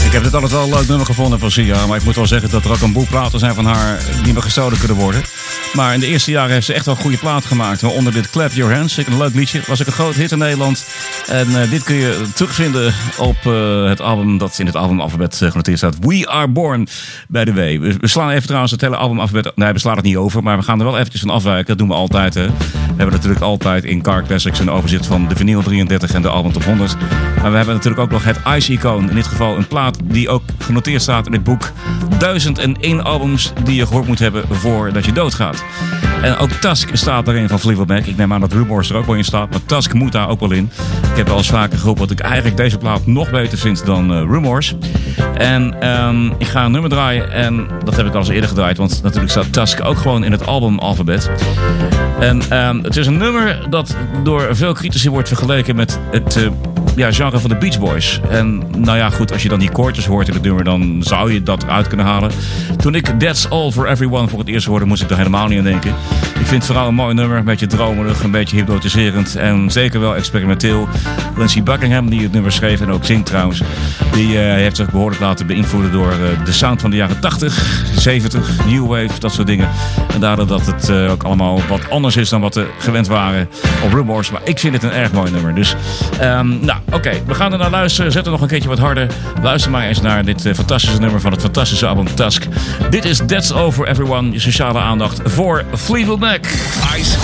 Ik heb dit altijd wel een leuk nummer gevonden van Sia. Maar ik moet wel zeggen dat er ook een boel platen zijn van haar die me gestolen kunnen worden. Maar in de eerste jaren heeft ze echt wel goede platen gemaakt. Waaronder dit Clap Your Hands. Een leuk liedje. Het was ook een groot hit in Nederland. En dit kun je terugvinden op het album dat in het albumalfabet genoteerd staat. We Are Born by the Way. We slaan even trouwens het hele albumalfabet. Nee, we slaan het niet over. Maar we gaan er wel eventjes van afwijken. Dat doen we altijd. Hè. We hebben natuurlijk altijd in Car Classics een overzicht van de vinyl 33 en de album top 100. Maar we hebben natuurlijk ook nog het Ice-icoon. In dit geval een plaat die ook genoteerd staat in dit boek. 1001 albums die je gehoord moet hebben voordat je doodgaat. En ook Tusk staat erin van Fleetwood Mac. Ik neem aan dat Rumors er ook wel in staat. Maar Tusk moet daar ook wel in. Ik heb wel eens vaker geroepen dat ik eigenlijk deze plaat nog beter vind dan Rumors. En ik ga een nummer draaien. En dat heb ik al eens eerder gedraaid. Want natuurlijk staat Tusk ook gewoon in het albumalfabet. En het is een nummer dat door veel critici wordt vergeleken met het genre van de Beach Boys. En nou ja, goed, als je dan die koortjes hoort in het nummer, dan zou je dat eruit kunnen halen. Toen ik That's All For Everyone voor het eerst hoorde, moest ik er helemaal niet aan denken. Ik vind het vooral een mooi nummer, een beetje dromerig, een beetje hypnotiserend en zeker wel experimenteel. Lindsey Buckingham, die het nummer schreef en ook zingt trouwens, die heeft zich behoorlijk laten beïnvloeden door de sound van de jaren 80, 70, New Wave, dat soort dingen. En daardoor dat het ook allemaal wat anders is dan wat we gewend waren op Rumors. Maar ik vind het een erg mooi nummer. Dus, oké, we gaan er naar luisteren. Zet er nog een keertje wat harder. Luister maar eens naar dit fantastische nummer van het fantastische album Tusk. Dit is That's All For Everyone. Je sociale aandacht voor Fleetwood Mac. Ice.